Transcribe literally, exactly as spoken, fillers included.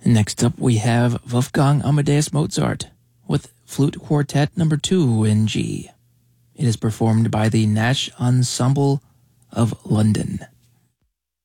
Next up, we have Wolfgang Amadeus Mozart with Flute Quartet number two in G. It is performed by the Nash Ensemble of London.